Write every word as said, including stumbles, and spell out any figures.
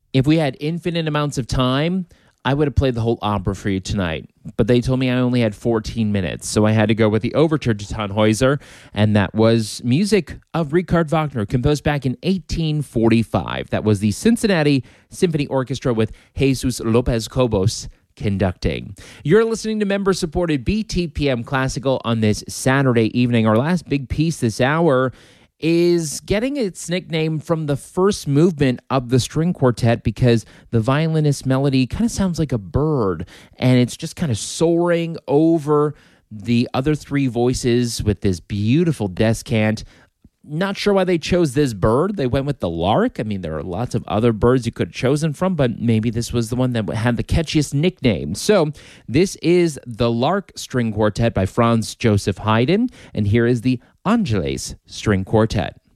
If we had infinite amounts of time, I would have played the whole opera for you tonight. But they told me I only had fourteen minutes, so I had to go with the Overture to Tannhäuser, and that was music of Richard Wagner, composed back in eighteen forty-five. That was the Cincinnati Symphony Orchestra with Jesus Lopez Cobos conducting. You're listening to member-supported B T P M Classical on this Saturday evening. Our last big piece this hour is getting its nickname from the first movement of the string quartet because the violinist melody kind of sounds like a bird, and it's just kind of soaring over the other three voices with this beautiful descant. Not sure why they chose this bird. They went with the lark. I mean, there are lots of other birds you could have chosen from, but maybe this was the one that had the catchiest nickname. So this is the Lark String Quartet by Franz Joseph Haydn, and here is the Angeles String Quartet.